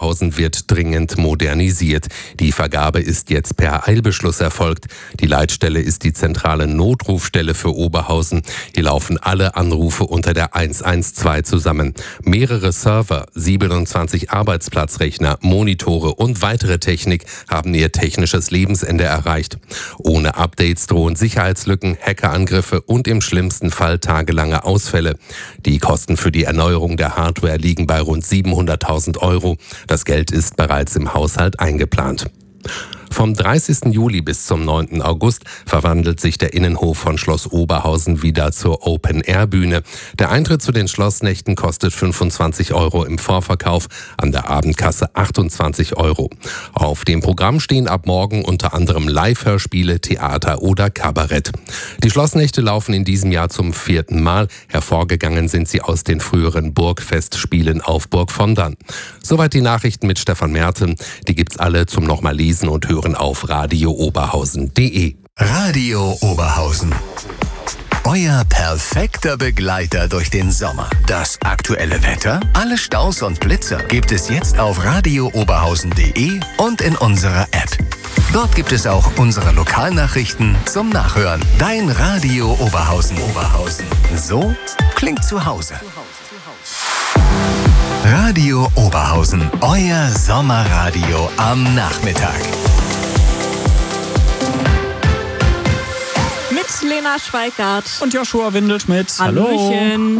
Oberhausen wird dringend modernisiert. Die Vergabe ist jetzt per Eilbeschluss erfolgt. Die Leitstelle ist die zentrale Notrufstelle für Oberhausen. Hier laufen alle Anrufe unter der 112 zusammen. Mehrere Server, 27 Arbeitsplatzrechner, Monitore und weitere Technik haben ihr technisches Lebensende erreicht. Ohne Updates drohen Sicherheitslücken, Hackerangriffe und im schlimmsten Fall tagelange Ausfälle. Die Kosten für die Erneuerung der Hardware liegen bei rund 700.000 Euro. Das Geld ist bereits im Haushalt eingeplant. Vom 30. Juli bis zum 9. August verwandelt sich der Innenhof von Schloss Oberhausen wieder zur Open-Air-Bühne. Der Eintritt zu den Schlossnächten kostet 25 Euro im Vorverkauf, an der Abendkasse 28 Euro. Auf dem Programm stehen ab morgen unter anderem Live-Hörspiele, Theater oder Kabarett. Die Schlossnächte laufen in diesem Jahr zum 4. Mal. Hervorgegangen sind sie aus den früheren Burgfestspielen auf Burg Vondern. Soweit die Nachrichten mit Stefan Merten. Die gibt's alle zum nochmal lesen und hören auf radiooberhausen.de. Radio Oberhausen. Euer perfekter Begleiter durch den Sommer. Das aktuelle Wetter, alle Staus und Blitzer gibt es jetzt auf radiooberhausen.de und in unserer App. Dort gibt es auch unsere Lokalnachrichten zum Nachhören. Dein Radio Oberhausen. So klingt zu Hause. Radio Oberhausen, euer Sommerradio am Nachmittag. Mit Lena Schweikart und Joshua Windelschmidt. Hallöchen.